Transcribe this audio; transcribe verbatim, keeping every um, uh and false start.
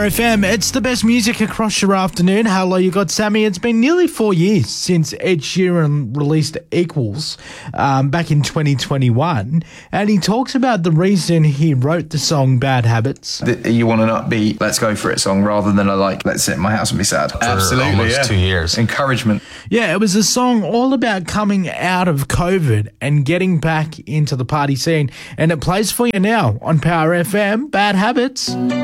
Power F M, it's the best music across your afternoon. Hello, you got Sammy. It's been nearly four years since Ed Sheeran released Equals um, back in twenty twenty-one, and he talks about the reason he wrote the song Bad Habits. You want an upbeat, let's go for it song rather than a like, let's sit in my house and be sad. For Absolutely, almost yeah. two years. Encouragement. Yeah, it was a song all about coming out of COVID and getting back into the party scene, and it plays for you now on Power F M, Bad Habits.